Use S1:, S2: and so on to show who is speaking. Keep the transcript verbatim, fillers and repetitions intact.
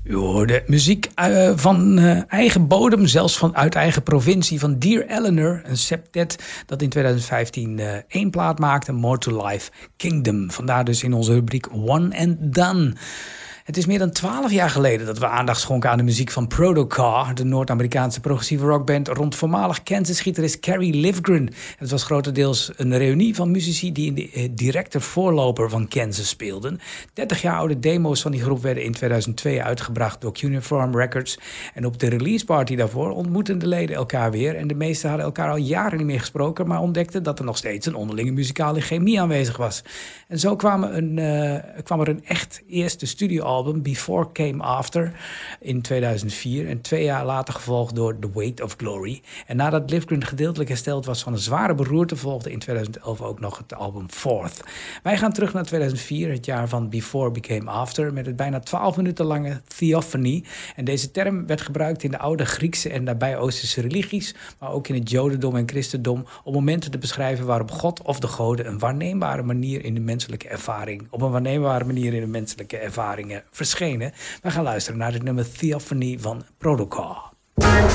S1: U hoorde muziek uh, van uh, eigen bodem, zelfs van uit eigen provincie, van Dear Eleanor, een septet dat in twintig vijftien uh, één plaat maakte, More to Life Kingdom. Vandaar dus in onze rubriek One and Done. Het is meer dan twaalf jaar geleden dat we aandacht schonken aan de muziek van Protocar, de Noord-Amerikaanse progressieve rockband rond voormalig Kansas-gitarist Kerry Livgren. Het was grotendeels een reunie van muzici die in de eh, directe voorloper van Kansas speelden. dertig jaar oude demo's van die groep werden in tweeduizend twee uitgebracht door Cuneiform Records. En op de release party daarvoor ontmoetten de leden elkaar weer. En de meesten hadden elkaar al jaren niet meer gesproken, maar ontdekten dat er nog steeds een onderlinge muzikale chemie aanwezig was. En zo kwam, een, uh, kwam er een echt eerste studioalbum, Before Came After, in tweeduizend vier. En twee jaar later gevolgd door The Weight of Glory. En nadat Livgren gedeeltelijk hersteld was van een zware beroerte, volgde in tweeduizend elf ook nog het album Fourth. Wij gaan terug naar tweeduizend vier, het jaar van Before Became After, met het bijna twaalf minuten lange Theophany. En deze term werd gebruikt in de oude Griekse en daarbij Oosterse religies, maar ook in het Jodendom en Christendom, om momenten te beschrijven waarop God of de goden een waarneembare manier in de menselijke ervaring, op een waarneembare manier in de menselijke ervaringen verschenen. We gaan luisteren naar het nummer Theophany van Protocar.